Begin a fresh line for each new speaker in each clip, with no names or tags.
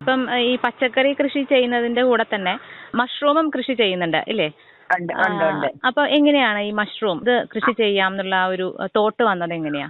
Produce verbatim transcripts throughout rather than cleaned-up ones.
ഇപ്പം ഈ പച്ചക്കറി കൃഷി ചെയ്യുന്നതിന്റെ കൂടെ തന്നെ മഷ്റൂമും കൃഷി ചെയ്യുന്നുണ്ട് ഇല്ലേ?
ഉണ്ട് ഉണ്ട് ഉണ്ട്.
അപ്പൊ എങ്ങനെയാണ് ഈ മഷ്റൂം ഇത് കൃഷി ചെയ്യാം എന്നുള്ള ആ ഒരു തോട്ട് വന്നത് എങ്ങനെയാ?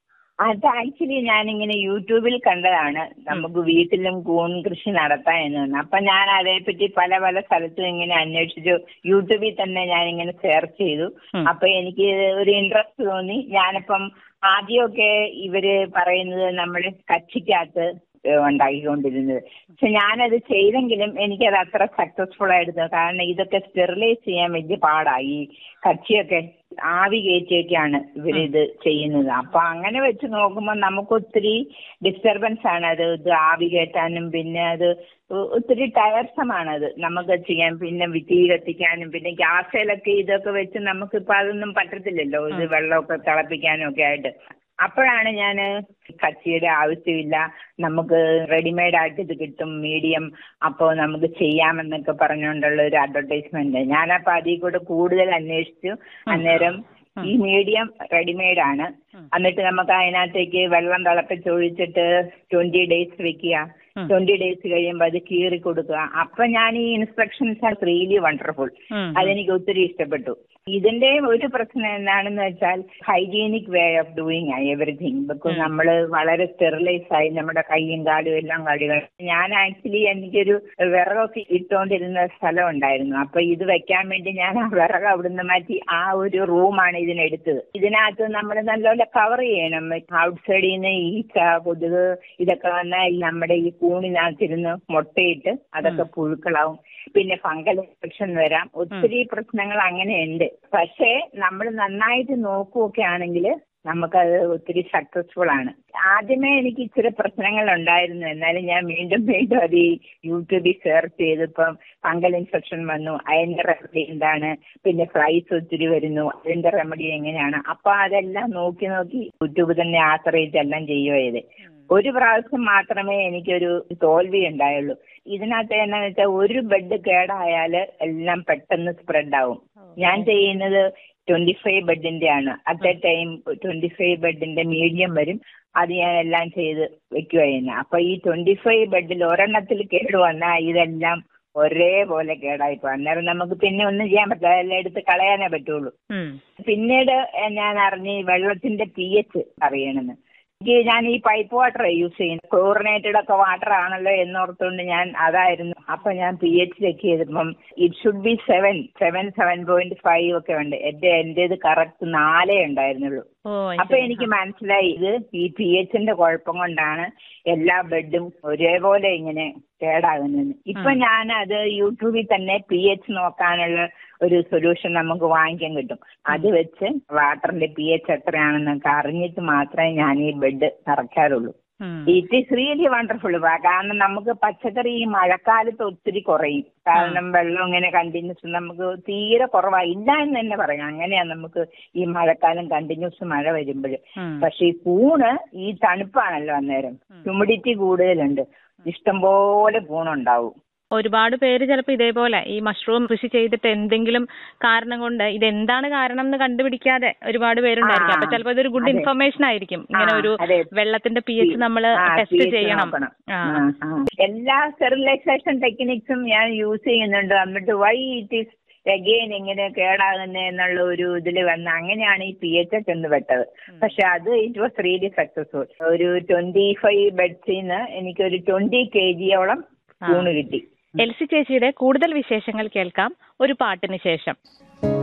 അത് ആക്ച്വലി ഞാനിങ്ങനെ യൂട്യൂബിൽ കണ്ടതാണ് നമുക്ക് വീട്ടിലും കൂൺ കൃഷി നടത്താം എന്ന് പറഞ്ഞു. അപ്പൊ ഞാൻ അതേപ്പറ്റി പല പല സ്ഥലത്തും ഇങ്ങനെ അന്വേഷിച്ചു. യൂട്യൂബിൽ തന്നെ ഞാൻ ഇങ്ങനെ സെർച്ച് ചെയ്തു. അപ്പൊ എനിക്ക് ഒരു ഇൻട്രസ്റ്റ് തോന്നി. ഞാനിപ്പം ആദ്യമൊക്കെ ഇവര് പറയുന്നത് നമ്മുടെ കച്ചിക്കകത്ത് ഉണ്ടാക്കിക്കൊണ്ടിരുന്നത്. പക്ഷെ ഞാനത് ചെയ്തെങ്കിലും എനിക്കത് അത്ര സക്സസ്ഫുൾ ആയിരുന്നു. കാരണം ഇതൊക്കെ സ്റ്റെറിലൈസ് ചെയ്യാൻ വലിയ പാടായി. കച്ചിയൊക്കെ ആവി കയറ്റിയൊക്കെയാണ് ഇവരിത് ചെയ്യുന്നത്. അപ്പൊ അങ്ങനെ വെച്ച് നോക്കുമ്പോൾ നമുക്ക് ഒത്തിരി ഡിസ്റ്റർബൻസ് ആണ് അത് ഇത് ആവി കയറ്റാനും പിന്നെ അത് ഒത്തിരി ടയർസമാണത് നമുക്ക് ചെയ്യാൻ. പിന്നെ തീ കത്തിക്കാനും പിന്നെ ഗ്യാസിലൊക്കെ ഇതൊക്കെ വെച്ച് നമുക്കിപ്പോൾ അതൊന്നും പറ്റത്തില്ലല്ലോ, ഇത് വെള്ളമൊക്കെ തിളപ്പിക്കാനും ഒക്കെ ആയിട്ട്. അപ്പോഴാണ് ഞാൻ കച്ചിയുടെ ആവശ്യമില്ല, നമുക്ക് റെഡിമെയ്ഡ് ആയിട്ട് ഇത് കിട്ടും മീഡിയം, അപ്പോൾ നമുക്ക് ചെയ്യാമെന്നൊക്കെ പറഞ്ഞുകൊണ്ടുള്ള ഒരു അഡ്വർടൈസ്മെന്റ്. ഞാനപ്പോൾ അതിൽ കൂടെ കൂടുതൽ അന്വേഷിച്ചു. അന്നേരം ഈ മീഡിയം റെഡിമെയ്ഡ് ആണ്. എന്നിട്ട് നമുക്ക് അതിനകത്തേക്ക് വെള്ളം തിളപ്പിച്ചൊഴിച്ചിട്ട് ട്വന്റി ഡേയ്സ് വെക്കുക. ട്വന്റി ഡേയ്സ് കഴിയുമ്പോൾ അത് കീറി കൊടുക്കുക. അപ്പൊ ഞാൻ ഈ ഇൻസ്ട്രക്ഷൻസ് ആർ റിയലി വണ്ടർഫുൾ. അതെനിക്ക് ഒത്തിരി ഇഷ്ടപ്പെട്ടു. ഇതിന്റെ ഒരു പ്രശ്നം എന്താണെന്ന് വെച്ചാൽ ഹൈജീനിക് വേ ഓഫ് ഡൂയിങ് ആയി എവറിഥിങ്. ബിക്കോസ് നമ്മൾ വളരെ സ്റ്റെറിലൈസ് ആയി നമ്മുടെ കൈയും കാലും എല്ലാം കഴുകണം. ഞാൻ ആക്ച്വലി എനിക്കൊരു വിറകൊക്കെ ഇട്ടുകൊണ്ടിരുന്ന സ്ഥലം ഉണ്ടായിരുന്നു. അപ്പൊ ഇത് വെക്കാൻ വേണ്ടി ഞാൻ ആ വിറക് അവിടുന്ന് മാറ്റി ആ ഒരു റൂമാണ് ഇതിനെടുത്തത്. ഇതിനകത്ത് നമ്മൾ നല്ലപോലെ കവർ ചെയ്യണം. ഔട്ട് സൈഡിൽ നിന്ന് ഈച്ച കൊതുക് ഇതൊക്കെ വന്നാൽ നമ്മുടെ ഈ കൂണിനകത്തിരുന്ന് മുട്ടയിട്ട് അതൊക്കെ പുഴുക്കളാവും. പിന്നെ ഫംഗൽ ഇൻഫെക്ഷൻ വരാം. ഒത്തിരി പ്രശ്നങ്ങൾ അങ്ങനെയുണ്ട്. പക്ഷേ നമ്മൾ നന്നായിട്ട് നോക്കുകയൊക്കെ ആണെങ്കിൽ നമുക്കത് ഒത്തിരി സക്സസ്ഫുൾ ആണ്. ആദ്യമേ എനിക്ക് ഇച്ചിരി പ്രശ്നങ്ങൾ ഉണ്ടായിരുന്നു. എന്നാലും ഞാൻ വീണ്ടും വീണ്ടും അത് ഈ യൂട്യൂബിൽ സെർച്ച് ചെയ്തപ്പം ഫംഗൽ ഇൻഫെക്ഷൻ വന്നു, അതിന്റെ റെമഡി എന്താണ്, പിന്നെ ഫ്ലൈസ് ഒത്തിരി വരുന്നു, അതിന്റെ റെമഡി എങ്ങനെയാണ്. അപ്പൊ അതെല്ലാം നോക്കി നോക്കി യൂട്യൂബ് തന്നെ ആശ്രയിച്ച് എല്ലാം ചെയ്യുകയത്. ഒരു പ്രാവശ്യം മാത്രമേ എനിക്കൊരു തോൽവി ഉണ്ടായുള്ളൂ. ഇതിനകത്ത് എന്നാന്ന് വെച്ചാൽ ഒരു ബെഡ് കേടായാൽ എല്ലാം പെട്ടെന്ന് സ്പ്രെഡ് ആവും. ഞാൻ ചെയ്യുന്നത് ട്വന്റി ഫൈവ് ബെഡിന്റെ ആണ്. At A time twenty five ബെഡിന്റെ medium വരും. അത് ഞാൻ എല്ലാം ചെയ്ത് വെക്കുകയായിരുന്നു. അപ്പൊ ഈ ട്വന്റി ഫൈവ് ബെഡിൽ ഒരെണ്ണത്തിൽ കേട് വന്നാൽ ഇതെല്ലാം ഒരേപോലെ കേടായിപ്പോ. അന്നേരം നമുക്ക് പിന്നെ ഒന്നും ചെയ്യാൻ പറ്റില്ല, അതെല്ലാം എടുത്ത് കളയാനേ പറ്റുള്ളൂ. പിന്നീട് ഞാൻ അറിഞ്ഞ് വെള്ളത്തിന്റെ പി എച്ച് അറിയണമെന്ന്. ഞാൻ ഈ പൈപ്പ് വാട്ടർ യൂസ് ചെയ്യുന്നത്, ക്ലോറിനേറ്റഡ് ഒക്കെ വാട്ടർ ആണല്ലോ എന്നോർത്തുകൊണ്ട് ഞാൻ അതായിരുന്നു. അപ്പൊ ഞാൻ പി എച്ച് ചെക്ക് ചെയ്തപ്പം it should be seven seven seven point five ഒക്കെ ഉണ്ട്. എന്റെ എന്റേത് കറക്റ്റ് നാലേ ഉണ്ടായിരുന്നുള്ളൂ. അപ്പൊ എനിക്ക് മനസ്സിലായി ഇത് ഈ പി എച്ചിന്റെ കുഴപ്പം കൊണ്ടാണ് എല്ലാ ബെഡും ഒരേപോലെ ഇങ്ങനെ കേടാകുന്നത്. ഇപ്പൊ ഞാൻ അത് യൂട്യൂബിൽ തന്നെ പി എച്ച് നോക്കാനുള്ള ഒരു സൊല്യൂഷൻ നമുക്ക് വാങ്ങിക്കാൻ കിട്ടും. അത് വെച്ച് വാട്ടറിന്റെ പി എച്ച് എത്രയാണെന്നൊക്കെ അറിഞ്ഞിട്ട് മാത്രമേ ഞാൻ ഈ bed നിറയ്ക്കാറുള്ളൂ. It is really wonderful. കാരണം നമുക്ക് പച്ചക്കറി ഈ മഴക്കാലത്ത് ഒത്തിരി കുറയും. കാരണം വെള്ളം ഇങ്ങനെ കണ്ടിന്യൂസ് നമുക്ക് തീരെ കുറവായി ഇല്ല എന്ന് തന്നെ പറയാം. അങ്ങനെയാ നമുക്ക് ഈ മഴക്കാലം കണ്ടിന്യൂസ് മഴ വരുമ്പോൾ. പക്ഷെ ഈ കൂണ് ഈ തണുപ്പാണല്ലോ, അന്നേരം ഹ്യൂമിഡിറ്റി കൂടുതലുണ്ട്, ഇഷ്ടംപോലെ കൂണുണ്ടാവും.
ഒരുപാട് പേര് ചിലപ്പോൾ ഇതേപോലെ ഈ മഷ്റൂം കൃഷി ചെയ്തിട്ട് എന്തെങ്കിലും കാരണം കൊണ്ട് ഇതെന്താണ് കാരണം എന്ന് കണ്ടുപിടിക്കാതെ ഒരുപാട് പേരുണ്ടായിരിക്കും. അപ്പൊ ചിലപ്പോൾ ഇതൊരു ഗുഡ് ഇൻഫർമേഷൻ ആയിരിക്കും. ഇങ്ങനെ ഒരു വെള്ളത്തിന്റെ പി എച്ച് നമ്മൾ ടെസ്റ്റ് ചെയ്യണം.
എല്ലാ സ്റ്റെറിലൈസേഷൻ ടെക്നിക്സും ഞാൻ യൂസ് ചെയ്യുന്നുണ്ട്. എന്നിട്ട് വൈ ഇറ്റ് ഈസ് അഗെയിൻ എങ്ങനെ കേടാകുന്നത് എന്നുള്ള ഒരു ഇതിൽ വന്ന് അങ്ങനെയാണ് ഈ പി എച്ച് ഒക്കെ ഒന്ന് പെട്ടത്. പക്ഷെ അത് ഇറ്റ് വാസ് റിയലി സക്സസ്ഫുൾ. ഒരു ട്വന്റി ഫൈവ് ബെഡ്സിന്ന് എനിക്കൊരു ട്വന്റി കെ ജിയോളം കൂണ് കിട്ടി.
എൽസി ചേച്ചിയുടെ കൂടുതൽ വിശേഷങ്ങൾ കേൾക്കാം ഒരു പാട്ടിന് ശേഷം.